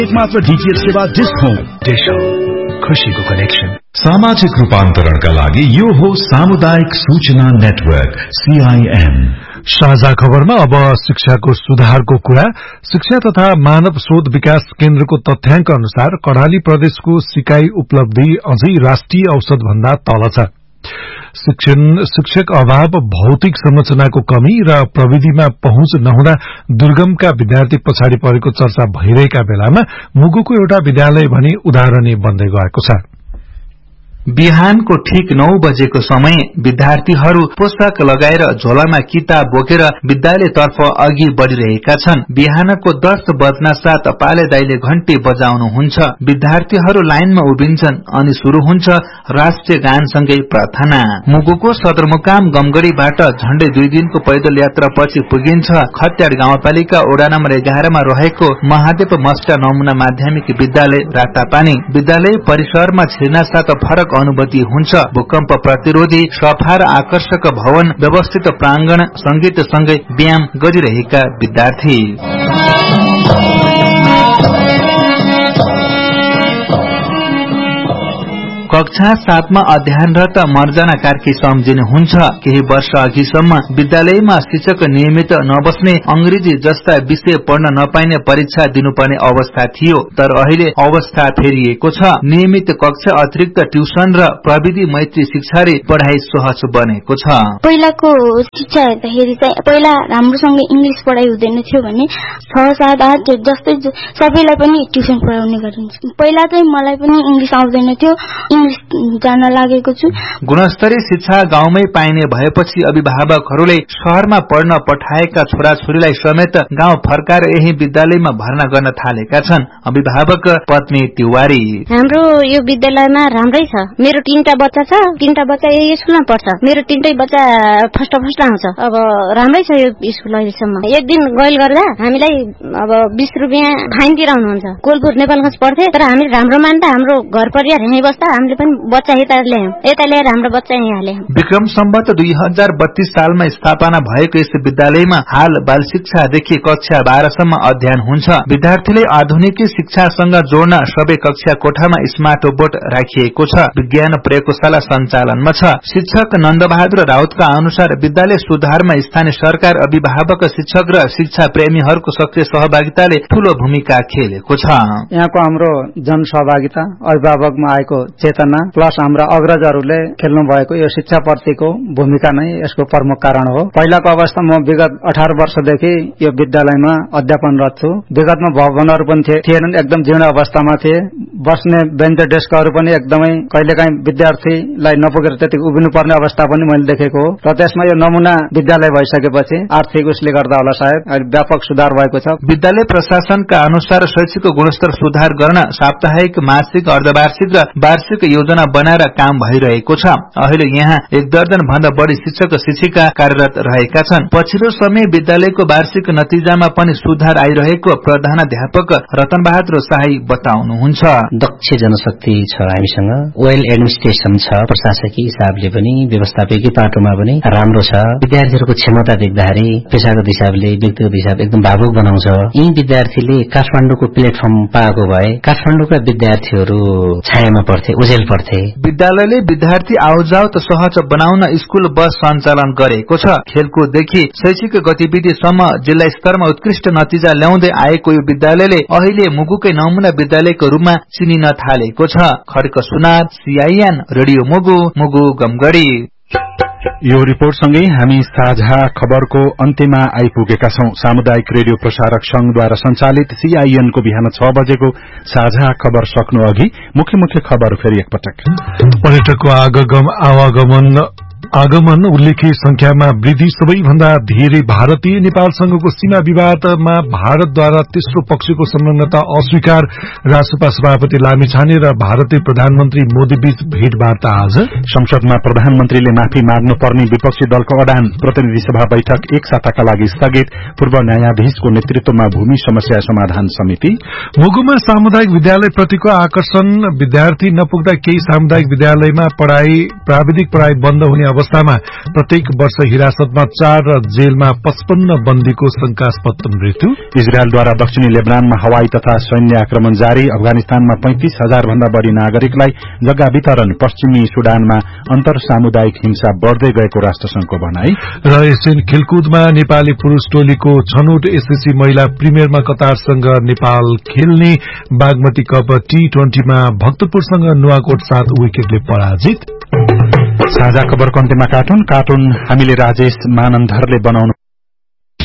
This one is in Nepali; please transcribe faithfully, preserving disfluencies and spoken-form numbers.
एकमात्र डीटीएच सेवा डिश होम। डिश होम, खुशीको कनेक्सन। सामाजिक रूपान्तरणका लागि यो हो सामुदायिक सूचना नेटवर्क सीआईएन। साझा खबरमा अब शिक्षाको सुधारको कुरा। शिक्षा तथा मानव शोध विकास केन्द्रको तथ्याङ्क अनुसार कर्णाली प्रदेशको सिकाई उपलब्धि अझै राष्ट्रिय औसत भन्दा तल छ। शिक्षण शिक्षक अभाव, भौतिक संरचनाको कमी र प्रविधिमा पहुँच नहुँदा दुर्गमका विद्यार्थी पछाडि परेको चर्चा भइरहेका बेलामा मुगुको एउटा विद्यालय भने उदाहरणीय बन्दै गएको छ। बिहानको ठीक नौ बजेको समय विद्यार्थीहरू पोशाक लगाएर झोलामा किताब बोकेर विद्यालयतर्फ अघि बढ़िरहेका छन्। बिहानको दस बज्न साथ पाले दाइले घण्टी बजाउनुहुन्छ। विद्यार्थीहरू लाइनमा उभिन्छन् अनि शुरू हुन्छ राष्ट्रिय गानसँगै प्रार्थना। मुगुको सदरमुकाम गमगढ़ीबाट झण्डै दुई दिनको पैदल यात्रा पछि पुगिन्छ खट्याड गाउँपालिका वडा नम्बर एघारमा रहेको महादेव मस्टा नमुना माध्यमिक विद्यालय रातापानी। विद्यालय परिसरमा छिर्ना साथ फरक अनुभूति हुन्छ। भूकम्प प्रतिरोधी, सफा र आकर्षक भवन, व्यवस्थित प्रांगण, संगीत सँगै व्यायाम गरिरहेका विद्यार्थी। कक्षा सातमा अध्ययनरत मर्जना कार्की सम्झिनुहुन्छ। केही वर्ष अघिसम्म विद्यालयमा शिक्षक नियमित नबस्ने, अंग्रेजी जस्ता विषय पढ्न नपाइने परीक्षा दिनुपर्ने अवस्था थियो। तर अहिले अवस्था फेरिएको छ। नियमित कक्षा अतिरिक्त ट्युसन र प्रविधि मैत्री शिक्षाले पढ़ाई सहज बनेको छ। पहिलाको शिक्षा हेर्दाखेरि चाहिँ पहिला राम्रोसँग इंग्लिश पढाइ हुँदैन थियो भने छ सात आठ जस्तै सबैलाई पनि ट्युसन पढाउने गरिन्छ। पहिला चाहिँ मलाई पनि इंग्लिश आउँदैन थियो, जान लागेको छु। गुणस्तरीय शिक्षा गाउँमै पाइने भएपछि अभिभावकहरूले शहरमा पढ्न पठाएका छोराछोरीलाई समेत गाउँ फर्काएर यही विद्यालयमा भर्ना गर्न थालेका छन्। अभिभावक पत्नी तिवारी: हाम्रो यो विद्यालयमा राम्रै छ। मेरो तीनटा बच्चा छ, तीनटा बच्चा यही स्कुलमा पढ्छ। मेरो तीनटै बच्चा फर्स्ट फर्स्ट आउँछ। अब राम्रै छ यो स्कुल अहिलेसम्म। एक दिन गैल गर्दा हामीलाई अब बीस रुपियाँ फाइन तिराउनुहुन्छ। कोलपुर नेपालगञ्ज पढ्थे, तर हामी राम्रो मान्दा हाम्रो घर परिवार यहीँ बस्दा हामीले पनि बच्चा यता ल्यायौं, यता ल्याएर हाम्रो बच्चा यहाँ ल्यायौं। विक्रम सम्वत दुई हजार बत्तीस सालमा स्थापना भएको यस विद्यालयमा हाल बाल शिक्षादेखि कक्षा बाह्रसम्म अध्ययन हुन्छ। विद्यार्थीले आधुनिक शिक्षासँग जोड्न सबै कक्षा कोठामा स्मार्ट बोर्ड राखिएको छ। विज्ञान प्रयोगशाला सञ्चालनमा छ। शिक्षक नन्दबहादुर राउतका अनुसार विद्यालय सुधारमा स्थानीय सरकार, अभिभावक, शिक्षक र शिक्षा प्रेमीहरूको सक्रिय सहभागिताले ठूलो भूमिका खेलेको छ। यहाँको हाम्रो जनसहभागिता, अभिभावकमा आएको चेतना प्लस हाम्रा अग्रजहरूले खेल्नु भएको यो शिक्षा प्रतिको भूमिका नै यसको प्रमुख कारण हो। पहिलाको अवस्था म विगत अठार वर्षदेखि यो विद्यालयमा अध्यापनरत छु। विगतमा भवनहरू पनि थिएनन्, एकदम जीर्ण अवस्थामा थिए। बस्ने बेन्च डेस्कहरू पनि एकदमै कहिलेकाहीँ विद्यार्थीलाई नपुगेर त्यति उभिनु पर्ने अवस्था पनि मैले देखेको हो। र त्यसमा यो नमुना विद्यालय भइसकेपछि आर्थिक उसले गर्दा होला सायद व्यापक सुधार भएको छ। विद्यालय प्रशासनका अनुसार शैक्षिक गुणस्तर सुधार गर्न साप्ताहिक, मासिक, अर्धवार्षिक र वार्षिक योजना बनाएर काम भइरहेको छ। अहिले यहाँ एक दर्जन भन्दा बढ़ी शिक्षक शिक्षिका कार्यरत रहेका छन्। पछिल्लो समय विद्यालयको वार्षिक नतिजामा पनि सुधार आइरहेको प्रधानाध्यापक रतन बहादुर शाही बताउनुहुन्छ। दक्ष जनशक्ति छ हामीसँग, वेल एडमिनिस्ट्रेसन छ, प्रशासकीय हिसाबले पनि व्यवस्थापकीय पाटोमा पनि राम्रो छ। विद्यार्थीहरूको क्षमता देख्दाखेरि पेशागत हिसाबले, व्यक्तिगत हिसाबले एकदम भावुक बनाउँछ। यी विद्यार्थीले काठमाडौँको प्लेटफर्म पाएको भए काठमाडौँका विद्यार्थीहरू छायामा पढ्थे, उजेल पढ्थे। विद्यालयले विद्यार्थी आउजाउत सहज बनाउन स्कूल बस सञ्चालन गरेको छ। खेलकुददेखि शैक्षिक गतिविधिसम्म जिल्ला स्तरमा उत्कृष्ट नतिजा ल्याउँदै आएको यो विद्यालयले अहिले मुगुकै नमुना विद्यालयको रूपमा चिनिन थालेको छ। खड्क सुनार, सीआईएन रेडियो मुगु, मुगु गमगढ़ी। यो रिपोर्टसँगै हामी साझा खबरको अन्त्यमा आइपुगेका छौं। सामुदायिक रेडियो प्रसारक संघद्वारा सञ्चालित सीआईएन को बिहान छ बजेको साझा खबर सक्नु अघि मुख्य मुख्य खबर फेरि एकपटक। पर्यटकको आवागमन आगमन उल्लेखित संख्यामा वृद्धि सबैभन्दा धेरै भारतीय नेपालसँगको सीमा विवादमा भारतद्वारा तेस्रो पक्षको संलग्नता अस्वीकार। राष्ट्रपा सभापति लामिछाने र भारतीय प्रधानमन्त्री मोदी बीच भेटवार्ता आज। संसदमा प्रधानमन्त्रीले माफी माग्नुपर्ने विपक्षी दलको अडान। प्रतिनिधि सभा बैठक एक साताका लागि स्थगित। पूर्व न्यायाधीशको नेतृत्वमा भूमि समस्या समाधान समिति। मुगुमा सामुदायिक विद्यालय प्रतिको आकर्षण। विद्यार्थी नपुग्दा केही सामुदायिक विद्यालयमा पढ़ाई प्राविधिक पढ़ाई बन्द हुने अवस्थामा प्रत्येक वर्ष हिरासतमा चार र जेलमा पचपन्न बन्दीको शंकास्पद मृत्यु। इजरायलद्वारा दक्षिणी लेबनानमा हवाई तथा सैन्य आक्रमण जारी। अफगानिस्तानमा पैंतिस हजार भन्दा बढ़ी नागरिकलाई जग्गा वितरण। पश्चिमी सुडानमा अन्तर सामुदायिक हिंसा बढ़दै गएको राष्ट्रसंघको भनाई। र एसियन खेलकुदमा नेपाली पुरूष टोलीको छनौट एसएससी महिला प्रिमियरमा कतारसँग नेपाल खेल्ने। बागमती कप टी ट्वेन्टीमा भक्तपुरसँग नुवाकोट सात विकेटले पराजित। साझा खबरको अन्त्यमा कार्टुन कार्टुन हामीले राजेश मानन्धरले बनाउनु